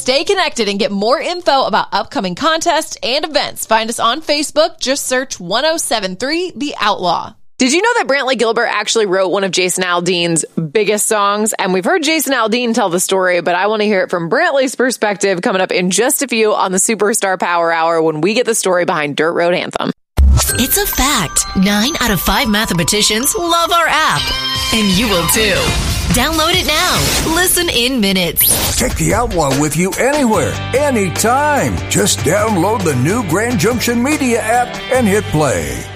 Stay connected and get more info about upcoming contests and events. Find us on Facebook. Just search 1073 The Outlaw. Did you know that Brantley Gilbert actually wrote one of Jason Aldean's biggest songs? And we've heard Jason Aldean tell the story, but I want to hear it from Brantley's perspective coming up in just a few on the Superstar Power Hour when we get the story behind Dirt Road Anthem. It's a fact. 9 out of 5 mathematicians love our app. And you will too. Download it now. Listen in minutes. Take the Outlaw with you anywhere, anytime. Just download the new Grand Junction Media app and hit play.